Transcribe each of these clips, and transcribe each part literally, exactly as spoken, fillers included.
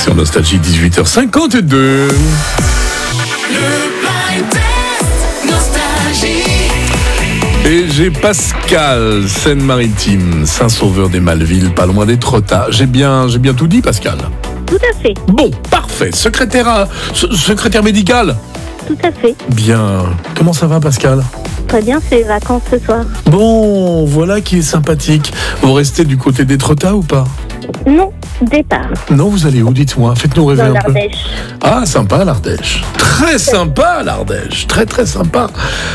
Sur Nostalgie, dix-huit heures cinquante-deux. Et j'ai Pascal, Seine-Maritime, Saint-Sauveur des Malvilles, pas loin d'Étretat. J'ai bien, j'ai bien tout dit, Pascal? Tout à fait. Bon, parfait. Secrétaire, à, secrétaire médical? Tout à fait. Bien. Comment ça va, Pascal? Très bien, c'est les vacances ce soir. Bon, voilà qui est sympathique. Vous restez du côté d'Étretat ou pas? Non, départ. Non, vous allez où? Dites-moi, faites-nous rêver Dans un peu. l'Ardèche. Ah, sympa l'Ardèche. Très sympa l'Ardèche. Très très sympa.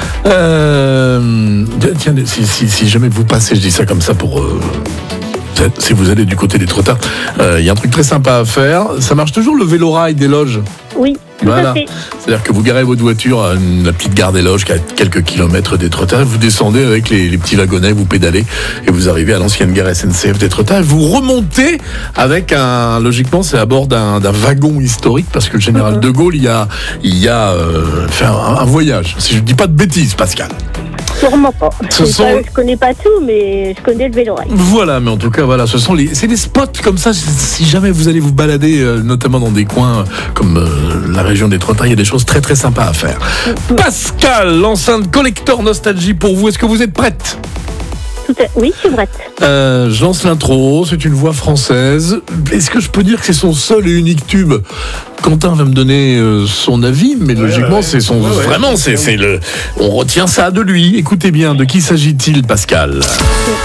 Euh, tiens, si, si, si jamais vous passez, je dis ça comme ça pour... Euh, si vous allez du côté d'Étretat, il euh, y a un truc très sympa à faire. Ça marche toujours le vélo-rail des loges? Oui, tout voilà. à fait. C'est-à-dire que vous garez votre voiture à une, la petite gare des Loges qui est à quelques kilomètres d'Étretat, vous descendez avec les, les petits wagonnets, vous pédalez et vous arrivez à l'ancienne gare S N C F d'Étretat. Vous remontez avec un, logiquement c'est à bord d'un, d'un wagon historique parce que le général mm-hmm. de Gaulle il y a, il y a euh, fait un, un voyage. Si je ne dis pas de bêtises, Pascal. Sûrement pas. Ce je, sont... pas. Je connais pas tout, mais je connais le vélo-rail. Voilà, mais en tout cas, voilà, ce sont les, c'est des spots comme ça. Si jamais vous allez vous balader, euh, notamment dans des coins comme euh, la région d'Étretat, il y a des choses très très sympas à faire. Mm-hmm. Pascal, l'enceinte collector Nostalgie pour vous. Est-ce que vous êtes prête? Tout à... Oui, je suis prête. Euh, je lance l'intro, c'est une voix française. Est-ce que je peux dire que c'est son seul et unique tube? Quentin va me donner euh, son avis, mais ouais, logiquement, ouais, c'est son. Ouais, vraiment, ouais. c'est, c'est le. On retient ça de lui. Écoutez bien, de qui s'agit-il, Pascal?